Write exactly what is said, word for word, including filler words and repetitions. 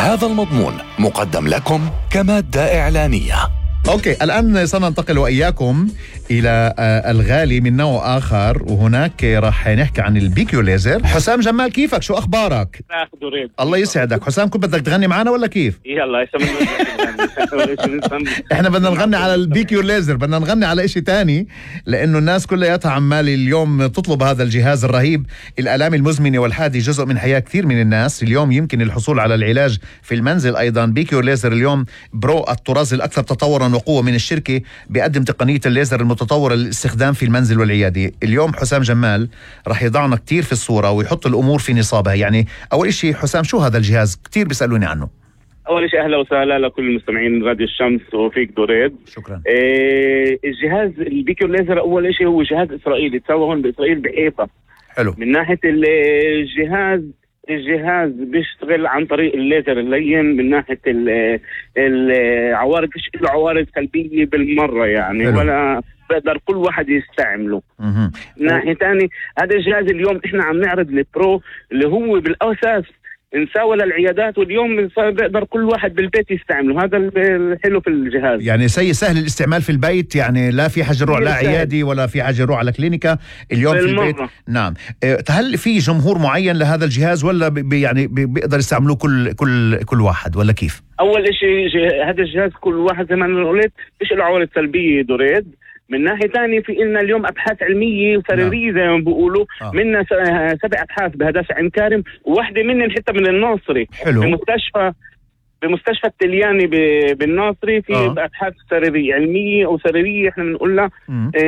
هذا المضمون مقدم لكم كمادة إعلانية. أوكي، الآن سننتقل وإياكم إلى الغالي من نوع آخر، وهناك راح نحكي عن البيكيو ليزر. حسام جمال، كيفك؟ شو أخبارك؟ الله يسعدك. حسام، كنت بدك تغني معنا ولا كيف؟ يلا احنا بدنا نغني على البيكيو ليزر، بدنا نغني على اشي تاني، لانه الناس كلها عمال اليوم تطلب هذا الجهاز الرهيب. الالام المزمنه والحادي جزء من حياه كثير من الناس. اليوم يمكن الحصول على العلاج في المنزل ايضا. بيكيو ليزر اليوم برو الطراز الاكثر تطورا وقوه من الشركه، بيقدم تقنيه الليزر المتطوره للاستخدام في المنزل والعياده. اليوم حسام جمال رح يضعنا كثير في الصوره ويحط الامور في نصابها. يعني اول شيء حسام، شو هذا الجهاز؟ كثير بيسالوني عنه. اول شيء اهلا وسهلا لكل المستمعين راديو الشمس وفيك دوريد. شكرا. إيه الجهاز البيكيو ليزر اول شيء هو جهاز اسرائيلي تسوى هون باسرائيل بحيفا. حلو. من ناحيه الجهاز الجهاز بيشتغل عن طريق الليزر اللين. من ناحيه العوارض فيش له عوارض سلبيه بالمره يعني. حلو. ولا بقدر كل واحد يستعمله. مه. من ناحيه ثانيه هذا الجهاز اليوم احنا عم نعرض البرو اللي هو بالاساس نساوي للعيادات، واليوم بيقدر كل واحد بالبيت يستعمله. هذا الحلو في الجهاز، يعني سي سهل الاستعمال في البيت، يعني لا في حاجه نروح لا عيادي ولا في حاجه نروح على كلينيكا. اليوم في البيت. نعم. هل في جمهور معين لهذا الجهاز ولا بي يعني بيقدر يستعملوه كل كل كل واحد ولا كيف؟ اول شيء هذا الجهاز كل واحد زي ما انا قلت فيش له عوارض سلبيه دوريد. من ناحية ثانية في إلنا اليوم أبحاث علمية وسريرية زي ما بيقولوا. آه. منا سبع أبحاث بهداسة عين كارم، وواحدة منهم حتى من الناصري. حلو. بمستشفى بمستشفى التلياني بالناصري في. آه. أبحاث سريرية علمية أو سريرية إحنا بنقول لها.